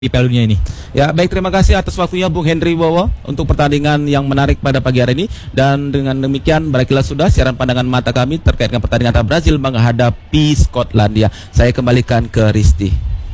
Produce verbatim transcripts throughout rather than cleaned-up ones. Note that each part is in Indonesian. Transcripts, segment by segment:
di Piala Dunia ini. Ya, baik, terima kasih atas waktunya Bung Henry Bowo untuk pertandingan yang menarik pada pagi hari ini. Dan dengan demikian berakhirlah sudah siaran pandangan mata kami terkait dengan pertandingan antara Brazil menghadapi Skotlandia. Saya kembalikan ke Risti.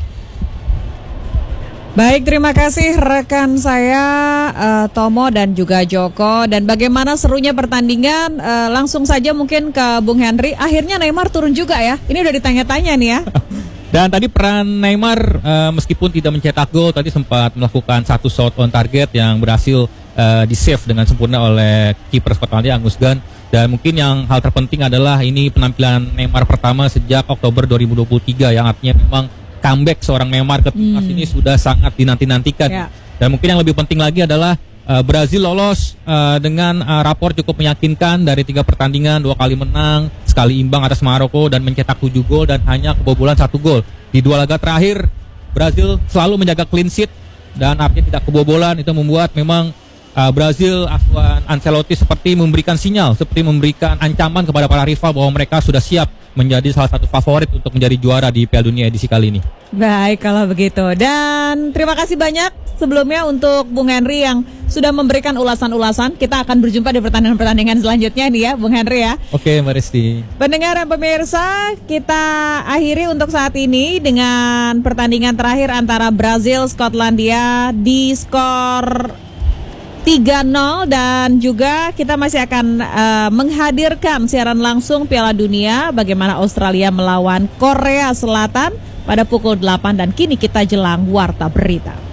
Baik, terima kasih rekan saya uh, Tomo dan juga Joko. Dan bagaimana serunya pertandingan, uh, langsung saja mungkin ke Bung Henry. Akhirnya Neymar turun juga ya. Ini udah ditanya-tanya nih ya. Dan tadi peran Neymar uh, meskipun tidak mencetak gol, tadi sempat melakukan satu shot on target yang berhasil uh, di-save dengan sempurna oleh kiper Skotlandia Angus Gunn. Dan mungkin yang hal terpenting adalah ini penampilan Neymar pertama sejak Oktober dua ribu dua puluh tiga, yang artinya memang comeback seorang Neymar ke timnas hmm. ini sudah sangat dinanti-nantikan. Ya. Dan mungkin yang lebih penting lagi adalah uh, Brazil lolos uh, dengan uh, rapor cukup meyakinkan dari tiga pertandingan, dua kali menang, sekali imbang atas Maroko dan mencetak tujuh gol dan hanya kebobolan satu gol. Di dua laga terakhir Brazil selalu menjaga clean sheet dan artinya tidak kebobolan. Itu membuat memang uh, Brazil asuhan Ancelotti seperti memberikan sinyal, seperti memberikan ancaman kepada para rival bahwa mereka sudah siap menjadi salah satu favorit untuk menjadi juara di Piala Dunia edisi kali ini. Baik kalau begitu. Dan terima kasih banyak sebelumnya untuk Bung Henry yang sudah memberikan ulasan-ulasan. Kita akan berjumpa di pertandingan-pertandingan selanjutnya nih ya Bung Henry ya. Oke Mbak Resti. Pendengar dan pemirsa, kita akhiri untuk saat ini dengan pertandingan terakhir antara Brazil Skotlandia di skor tiga nol, dan juga kita masih akan uh, menghadirkan siaran langsung Piala Dunia bagaimana Australia melawan Korea Selatan pada pukul delapan, dan kini kita jelang warta berita.